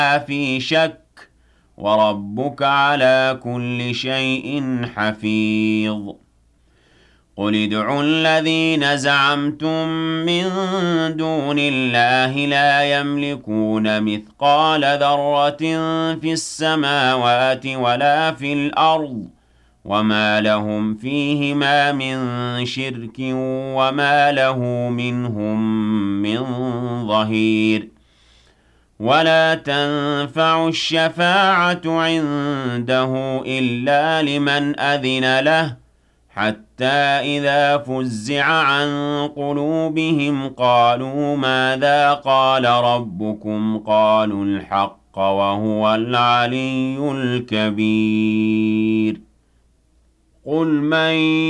في شك وربك على كل شيء حفيظ قل ادعوا الذين زعمتم من دون الله لا يملكون مثقال ذرة في السماوات ولا في الأرض وما لهم فيهما من شرك وما له منهم من ظهير ولا تنفع الشفاعة عنده إلا لمن أذن له حتى إذا فزع عن قلوبهم قالوا ماذا قال ربكم قالوا الحق وهو العلي الكبير قل من